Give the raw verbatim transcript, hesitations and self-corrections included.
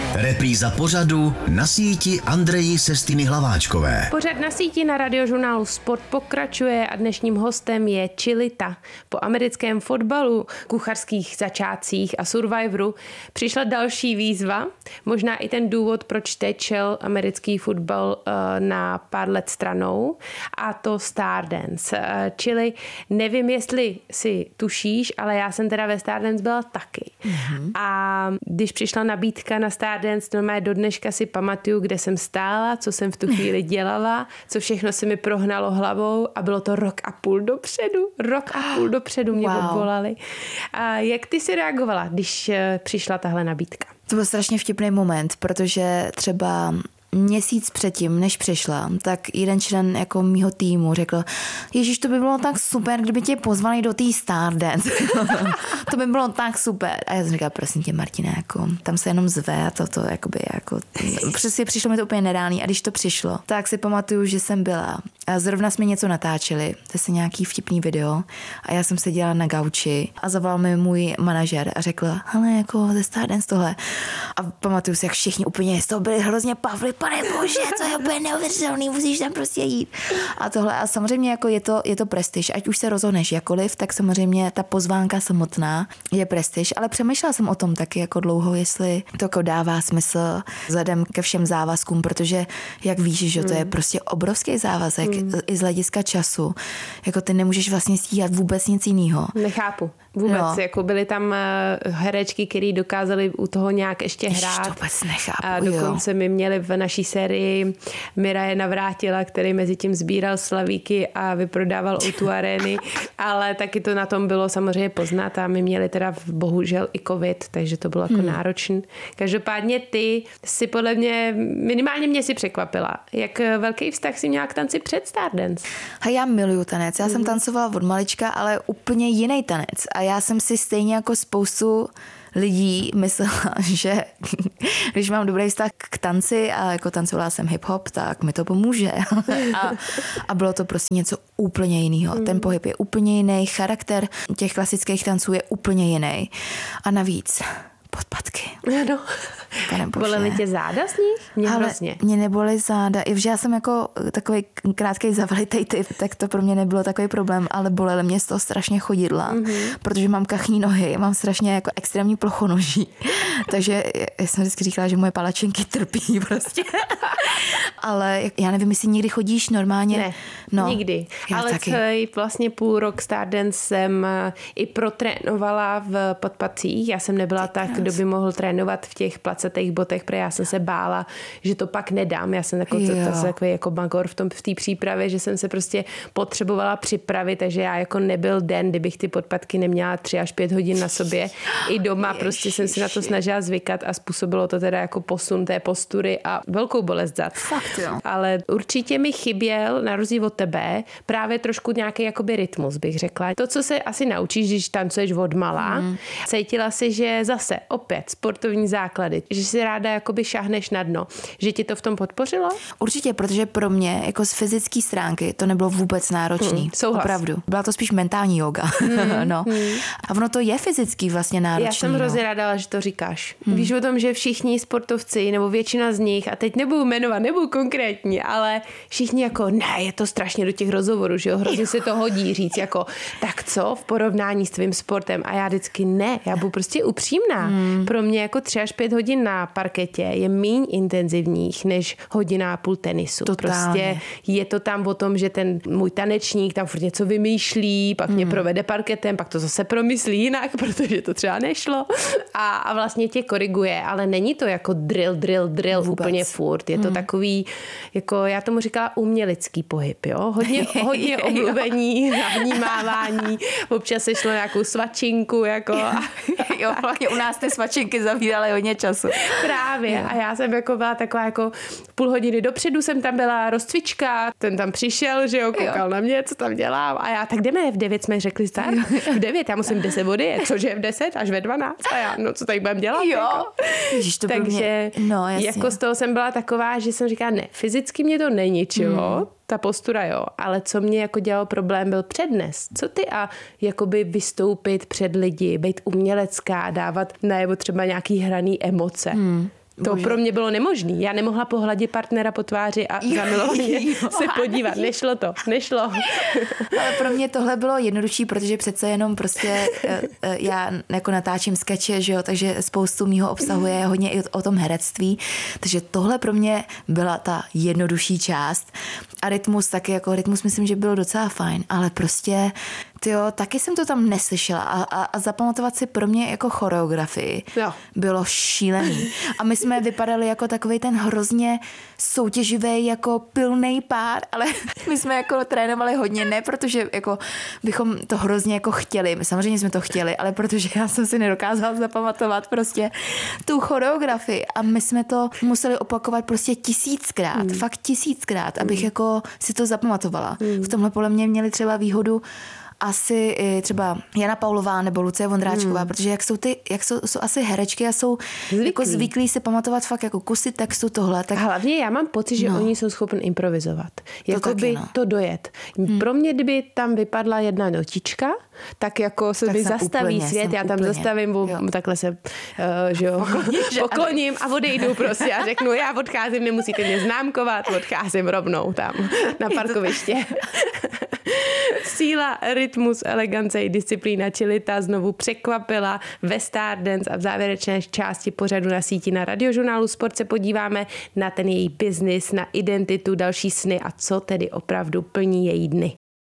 Repríza pořadu Na síti Andreji Sestiny Hlaváčkové. Pořad Na síti na radiožurnálu Sport pokračuje a dnešním hostem je Chilita. Po americkém fotbalu, kuchařských začátcích a Survivoru přišla další výzva, možná i ten důvod, proč teď šel americký fotbal na pár let stranou, a to Stardance. Čili nevím, jestli si tušíš, ale já jsem teda ve Stardance byla taky. Mm-hmm. A když přišla nabídka na Stardance, normálně do dneška si pamatuju, kde jsem stála, co jsem v tu chvíli dělala, co všechno se mi prohnalo hlavou, a bylo to rok a půl dopředu. Rok a půl dopředu mě wow. obvolali. A jak ty si reagovala, když přišla tahle nabídka? To byl strašně vtipný moment, protože třeba měsíc předtím, než přišla, tak jeden člen jako mýho týmu řekl: Ježíš, to by bylo tak super, kdyby tě pozvali do té Stardance. To by bylo tak super. A já jsem říkala: prosím tě, Martina, jako, tam se jenom zve a to, to jakoby, jako, přesně přišlo mi to úplně nereálný. A když to přišlo, tak si pamatuju, že jsem byla. A zrovna jsme něco natáčeli, to je nějaký vtipný video, a já jsem seděla na gauči a zavolal mi můj manažer a řekl: hele, jako ze Stardance tohle. A pamatuju si, jak všichni úplně z toho byli hrozně pavli: pane bože, to je úplně neuvěřitelný, musíš tam prostě jít. A tohle, a samozřejmě jako je to, je to prestiž, ať už se rozhodneš jakoliv, tak samozřejmě ta pozvánka samotná je prestiž, ale přemýšlela jsem o tom taky jako dlouho, jestli to jako dává smysl vzhledem ke všem závazkům, protože jak víš, že to je prostě obrovský závazek, hmm. i z hlediska času. Jako ty nemůžeš vlastně stíhat vůbec nic jiného. Nechápu. Vůbec, no. Jako byly tam herečky, které dokázaly u toho nějak ještě hrát. Ještě to vůbec nechápu, a dokonce jo. my měli v naší sérii Miraje Navrátila, který mezi tím sbíral slavíky a vyprodával o tu arény, ale taky to na tom bylo samozřejmě poznat, a my měli teda bohužel i covid, takže to bylo jako hmm. náročné. Každopádně ty si podle mě, minimálně mě si překvapila. Jak velký vztah si měla k tanci před Stardance? A já miluju tanec. Já hmm. jsem tancovala od malička, ale úplně jiný tanec. A já jsem si stejně jako spoustu lidí myslela, že když mám dobrý vztah k tanci a jako tancovala jsem hip-hop, tak mi to pomůže. A, a bylo to prostě něco úplně jiného. Hmm. Ten pohyb je úplně jiný, charakter těch klasických tanců je úplně jiný. A navíc podpatky. Ano. Bolely tě záda z nich? Mě Ale hrozně. Mě nebolely záda. I že já jsem jako takový krátkej zavalitej typ, tak to pro mě nebylo takový problém, ale bolely mě z toho strašně chodidla, mm-hmm. protože mám kachní nohy, mám strašně jako extrémní plochonoží. Takže já jsem vždycky říkala, že moje palačinky trpí prostě. Ale já nevím, jestli někdy chodíš normálně. Ne, no, nikdy. Ale taky. celý vlastně půl rok Stardance jsem i protrénovala v podpatcích. Já jsem nebyla Ty tak, kdo by mohl trénovat v těch placatých botech, protože já jsem se bála, že to pak nedám. Já jsem takový, takový jako magor v tom v té přípravě, že jsem se prostě potřebovala připravit, takže já jako nebyl den, kdybych ty podpatky neměla tři až pět hodin na sobě. I doma Ježiši. Prostě jsem si na to snažila zvykat a způsobilo to teda jako posun té postury a velkou bolest zad. Fakt, jo. Ale určitě mi chyběl, na rozdíl od tebe, právě trošku nějaký jakoby rytmus, bych řekla. To, co se asi naučíš, když tancuješ od malá, mm. cítila si, že zase opět sportovní základy, že si ráda jakoby šáhneš na dno. Že ti to v tom podpořilo? Určitě, protože pro mě jako z fyzické stránky to nebylo vůbec náročný. Mm, souhlas. Opravdu. Byla to spíš mentální yoga. Mm, no. mm. A ono to je fyzicky vlastně náročný. Já jsem hrozně ráda, že to říkáš. Mm. Víš o tom, že všichni sportovci, nebo většina z nich, a teď nebudu jmenovat, nebudu konkrétní, ale všichni jako, ne, je to strašně do těch rozhovorů, že jo, hrozně se to hodí říct, jako, tak co v porovnání s tvým sportem? A já vždycky ne, já budu prostě upřímná. Mm. Pro mě jako tři až pět hodin na parketě je míň intenzivních než hodina a půl tenisu. Totálně. Prostě je to tam o tom, že ten můj tanečník tam furt něco vymýšlí, pak mm. mě provede parketem, pak to zase promyslí jinak, protože to třeba nešlo a, a vlastně tě koriguje, ale není to jako drill, drill, drill vůbec. Úplně furt. Je to mm. takový, jako já tomu říkala umělecký pohyb, jo? Hodně, hodně omluvení, navnímávání, občas se šlo nějakou svačinku, jako. Jo, hlavně u nás ty svačinky zavíraly hodně času. Právě. Jo. A já jsem jako byla taková jako půl hodiny dopředu jsem tam byla rozcvička, ten tam přišel, že jo, koukal jo. na mě, co tam dělám a já, tak jdeme, v devět jsme řekli start, v devět, já musím deset vody, cože v deset až ve dvanáct a já, no co tady budem dělat? Jo. Jako. Ježiš, to Takže mě... no, jako z toho jsem byla taková, že jsem říkala, ne, fyzicky mě to neničilo, mm. ta postura jo, ale co mě jako dělalo problém byl přednes. Co ty a jakoby vystoupit před lidi, být umělecká, dávat najevo třeba nějaký hraný emoce. Hmm. To Bože. pro mě bylo nemožný. Já nemohla pohladit partnera po tváři a zamilovaně se podívat. Nešlo to, nešlo. Ale pro mě tohle bylo jednodušší, protože přece jenom prostě já jako natáčím skeče, že jo, takže spoustu mýho obsahu je hodně i o tom herectví, takže tohle pro mě byla ta jednodušší část. A rytmus taky, jako rytmus myslím, že byl docela fajn, ale prostě tyjo, taky jsem to tam neslyšela a, a, a zapamatovat si pro mě jako choreografii jo. bylo šílený. A my jsme vypadali jako takovej ten hrozně soutěživý, jako pilnej pár, ale my jsme jako trénovali hodně, ne protože jako bychom to hrozně jako chtěli, my samozřejmě jsme to chtěli, ale protože já jsem si nedokázala zapamatovat prostě tu choreografii a my jsme to museli opakovat prostě tisíckrát, mm. fakt tisíckrát, abych mm. jako si to zapamatovala. Mm. V tomhle podle mě měli třeba výhodu asi třeba Jana Paulová nebo Lucie Vondráčková, hmm. protože jak jsou ty, jak jsou, jsou asi herečky a jsou zvyklí. Jako zvyklí si pamatovat fakt jako kusy textu tohle. Tak... Hlavně já mám pocit, že no. oni jsou schopni improvizovat. Jakoby to, no. to dojet. Hmm. Pro mě, kdyby tam vypadla jedna notička, tak jako se tak by zastaví úplně, svět, já tam úplně. zastavím, bo, takhle se uh, že jo, pokloním a odejdu prostě a řeknu, já odcházím, nemusíte mě známkovat, odcházím rovnou tam na parkoviště. Síla, rytmus, elegance i disciplína Čilita znovu překvapila ve Stardance a v závěrečné části pořadu na síti na Radiožurnálu Sport se podíváme na ten její biznis, na identitu, další sny a co tedy opravdu plní její dny.